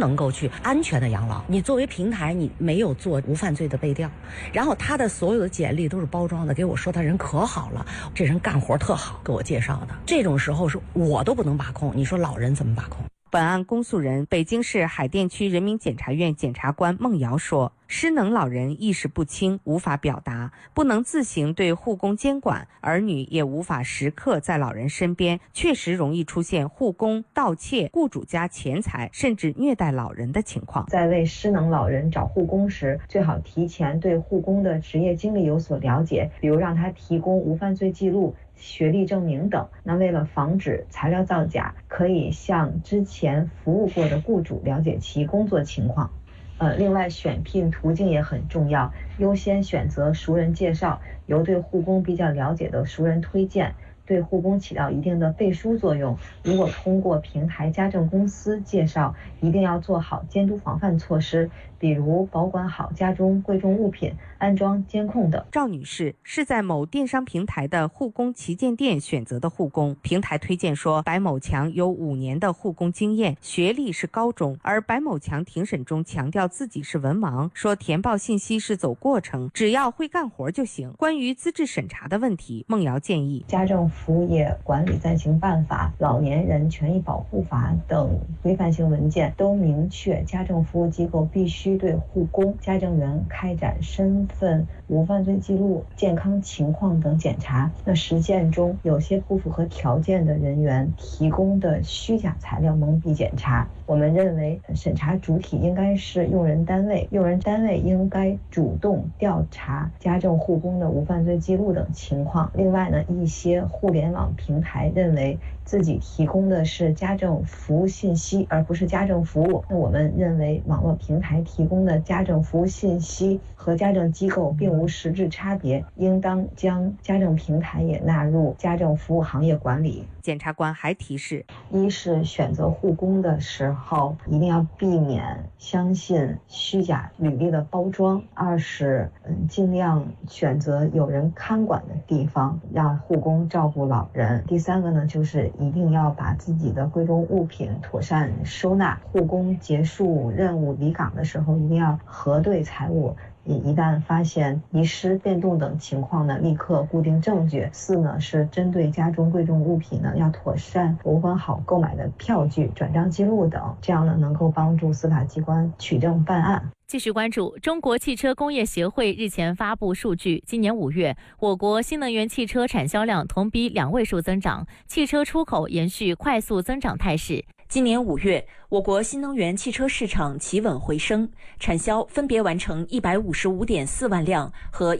能够去安全的养老。你作为平台，你没有做无犯罪的背调，然后他的所有的简历都是包装的，给我说他人可好了，这人干活特好，给我介绍的。这种时候是我都不能把控，你说老人怎么把控？ 本案公诉人北京市海淀区人民检察院检察官孟瑶说，失能老人意识不清，无法表达，不能自行对护工监管，儿女也无法时刻在老人身边，确实容易出现护工盗窃雇主家钱财，甚至虐待老人的情况。 在为失能老人找护工时，最好提前对护工的职业经历有所了解，比如让他提供无犯罪记录、学历证明等。那为了防止材料造假，可以向之前服务过的雇主了解其工作情况。另外选聘途径也很重要，优先选择熟人介绍，由对护工比较了解的熟人推荐，对护工起到一定的背书作用。如果通过平台家政公司介绍，一定要做好监督防范措施，比如保管好家中贵重物品，安装监控等。 赵女士是在某电商平台的护工旗舰店选择的护工，平台推荐说白某强有5年的护工经验，学历是高中，而白某强庭审中强调自己是文盲，说填报信息是走过程，只要会干活就行。关于资质审查的问题，孟瑶建议家政服务业管理暂行办法、老年人权益保护法等规范性文件都明确，家政服务机构必须对护工、家政员开展身份、无犯罪记录、健康情况等检查。那实践中有些不符合条件的人员提供的虚假材料蒙蔽检查。我们认为审查主体应该是用人单位，用人单位应该主动调查家政护工的无犯罪记录等情况。另外呢，一些互联网平台认为自己提供的是家政服务信息，而不是家政服务。那我们认为网络平台提供的家政服务信息和家政机构并无实质差别，应当将家政平台也纳入家政服务行业管理。 检察官还提示， 一是选择护工的时候一定要避免相信虚假履历的包装；二是尽量选择有人看管的地方，让护工照顾老人；第三个呢，就是一定要把自己的贵重物品妥善收纳。护工结束任务离岗的时候，一定要核对财物，一旦发现遗失、变动等情况呢，立刻固定证据。四呢，是针对家中贵重物品呢，要妥善保管好购买的票据、转账记录等，这样呢，能够帮助司法机关取证办案。 继续关注中国汽车工业协会日前发布数据，今年5月，我国新能源汽车产销量同比2位数增长，汽车出口延续快速增长态势。 今年5月，我国新能源汽车市场企稳回升，产销分别完成155.4万辆和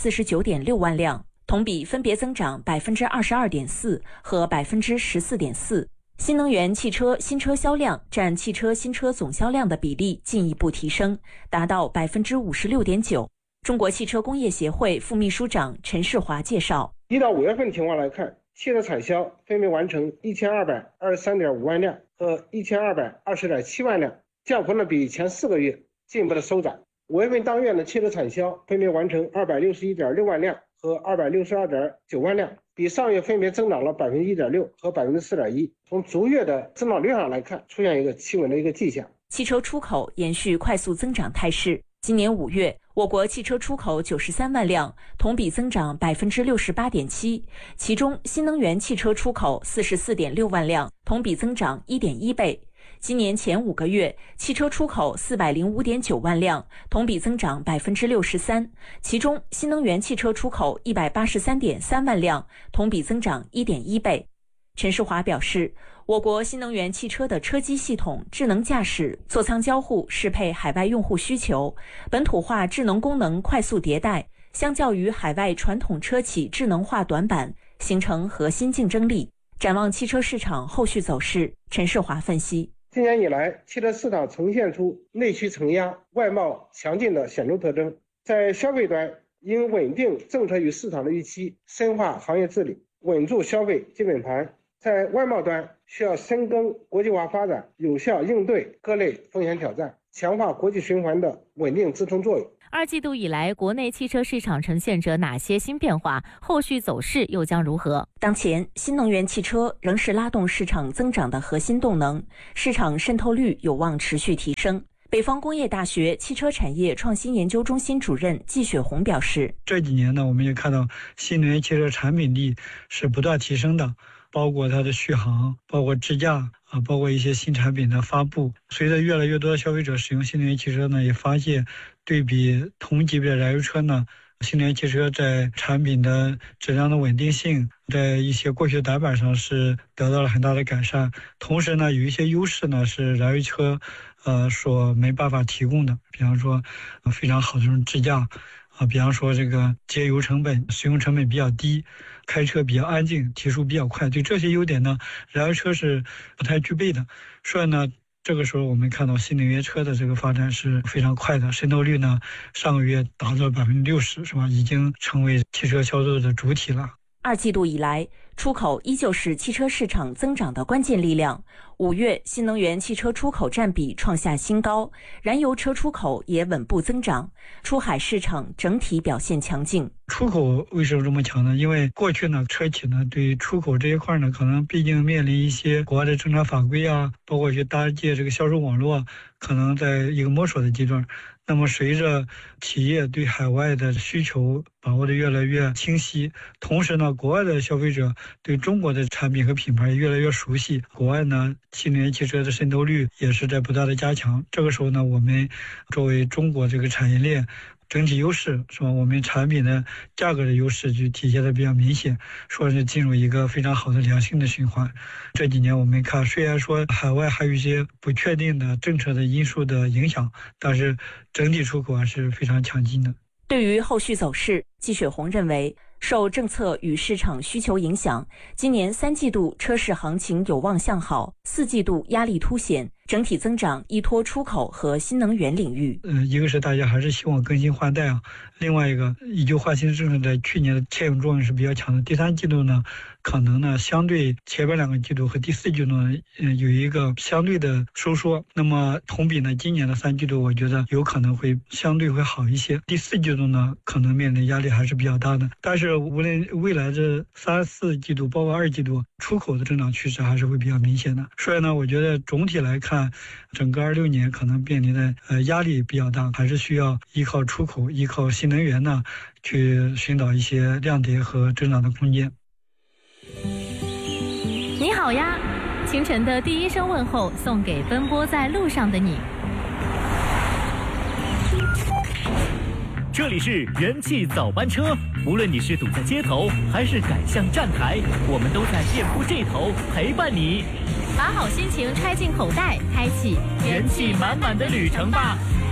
149.6万辆，同比分别增长22.4%和14.4%。新能源汽车新车销量占汽车新车总销量的比例进一步提升，达到56.9%。中国汽车工业协会副秘书长陈世华介绍 ，1到5月份情况来看，汽车产销分别完成1223.5万辆和1220.7万辆，降幅呢比前4个月进一步的收窄。5月份当月呢，汽车产销分别完成261.6万辆和262.9万辆，比上月分别增长了1.6%和4.1%。从逐月的增长率上来看，出现一个企稳的一个迹象。 汽车出口延续快速增长态势。今年5月，我国汽车出口93万辆，同比增长68.7%，其中新能源汽车出口44.6万辆，同比增长1.1倍。今年前5个月，汽车出口405.9万辆，同比增长63%，其中新能源汽车出口183.3万辆，同比增长1.1倍。陈世华表示，我国新能源汽车的车机系统、智能驾驶、座舱交互适配海外用户需求，本土化智能功能快速迭代，相较于海外传统车企智能化短板，形成核心竞争力。展望汽车市场后续走势，陈世华分析， 今年以来，汽车市场呈现出内需承压、外贸强劲的显著特征。在消费端，应稳定政策与市场的预期，深化行业治理，稳住消费基本盘。 在外贸端需要深耕国际化发展，有效应对各类风险挑战，强化国际循环的稳定支撑作用。 2季度以来，国内汽车市场呈现着哪些新变化？后续走势又将如何？ 当前，新能源汽车仍是拉动市场增长的核心动能，市场渗透率有望持续提升。北方工业大学汽车产业创新研究中心主任季雪红表示， 这几年呢，我们也看到新能源汽车产品力是不断提升的，包括它的续航，包括智驾包括一些新产品的发布。随着越来越多的消费者使用新能源汽车呢，也发现对比同级别的燃油车呢，新能源汽车在产品的质量的稳定性，在一些过去的挡板上是得到了很大的改善。同时呢，有一些优势呢是燃油车所没办法提供的，比方说非常好的这种智驾比方说这个节油成本、使用成本比较低，开车比较安静，提速比较快。对这些优点呢，燃油车是不太具备的。所以呢，这个时候我们看到新能源车的这个发展是非常快的，渗透率呢上个月达到了60%，是吧？已经成为汽车销售的主体了。 2季度以来，出口依旧是汽车市场增长的关键力量。5月，新能源汽车出口占比创下新高，燃油车出口也稳步增长，出海市场整体表现强劲。 出口为什么这么强呢？因为过去呢，车企呢对出口这一块呢，可能毕竟面临一些国外的政策法规包括去搭建这个销售网络，可能在一个摸索的阶段。那么随着企业对海外的需求把握的越来越清晰，同时呢，国外的消费者对中国的产品和品牌越来越熟悉，国外呢，新能源汽车的渗透率也是在不断的加强。这个时候呢，我们作为中国这个产业链整体优势，是吧？我们产品的价格的优势就体现的比较明显，说是进入一个非常好的良性的循环。这几年我们看，虽然说海外还有一些不确定的政策的因素的影响，但是整体出口还是非常强劲的。 对于后续走势，季雪红认为，受政策与市场需求影响，今年3季度车市行情有望向好，4季度压力凸显，整体增长依托出口和新能源领域。 一个是大家还是希望更新换代另外一个以旧换新政策在去年的牵引作用是比较强的。第3季度呢，可能呢相对前面2个季度和第4季度呢，有一个相对的收缩。那么同比呢，今年的3季度我觉得有可能会相对会好一些。第4季度呢，可能面临压力还是比较大的。但是无论未来这3、4季度，包括2季度，出口的增长趋势还是会比较明显的。所以呢，我觉得总体来看，整个26年可能面临的压力比较大，还是需要依靠出口、依靠新能源呢，去寻找一些亮点和增长的空间。 你好呀，清晨的第一声问候送给奔波在路上的你。 这里是元气早班车，无论你是堵在街头还是赶向站台，我们都在店铺这头陪伴你。 把好心情揣进口袋，开启元气满满的旅程吧。